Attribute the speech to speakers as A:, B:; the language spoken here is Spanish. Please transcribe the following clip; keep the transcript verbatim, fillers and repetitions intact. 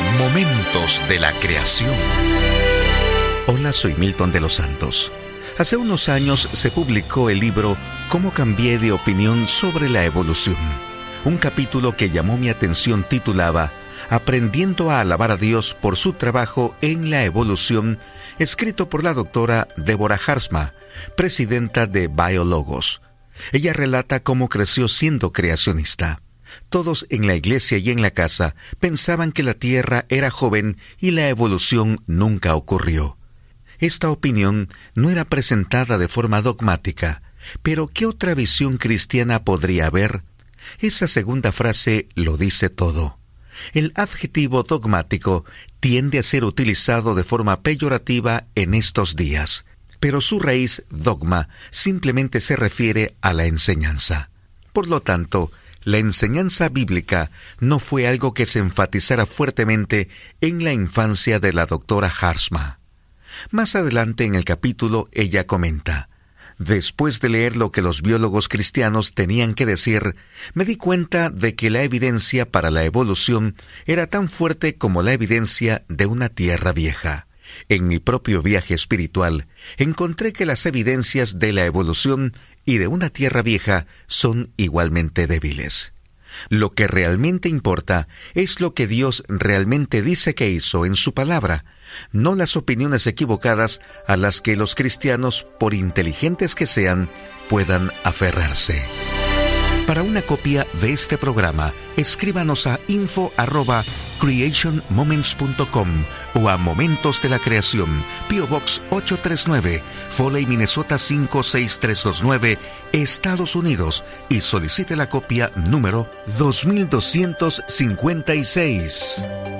A: Momentos de la creación. Hola, soy Milton de los Santos. Hace unos años se publicó el libro Cómo cambié de opinión sobre la evolución. Un capítulo que llamó mi atención titulaba Aprendiendo a alabar a Dios por su trabajo en la evolución, escrito por la doctora Deborah Harzma, presidenta de Biologos. Ella relata cómo creció siendo creacionista. Todos en la iglesia y en la casa pensaban que la Tierra era joven y la evolución nunca ocurrió. Esta opinión no era presentada de forma dogmática, pero ¿qué otra visión cristiana podría haber? Esa segunda frase lo dice todo. El adjetivo dogmático tiende a ser utilizado de forma peyorativa en estos días, pero su raíz, dogma, simplemente se refiere a la enseñanza. Por lo tanto, la enseñanza bíblica no fue algo que se enfatizara fuertemente en la infancia de la doctora Harzma. Más adelante en el capítulo ella comenta: después de leer lo que los biólogos cristianos tenían que decir, me di cuenta de que la evidencia para la evolución era tan fuerte como la evidencia de una tierra vieja. En mi propio viaje espiritual, encontré que las evidencias de la evolución y de una tierra vieja son igualmente débiles. Lo que realmente importa es lo que Dios realmente dice que hizo en su palabra, no las opiniones equivocadas a las que los cristianos, por inteligentes que sean, puedan aferrarse. Para una copia de este programa, escríbanos a info arroba creation moments punto com o a Momentos de la Creación, P O Box ocho tres nueve, Foley, Minnesota cinco seis tres dos nueve, Estados Unidos, y solicite la copia número dos mil doscientos cincuenta y seis.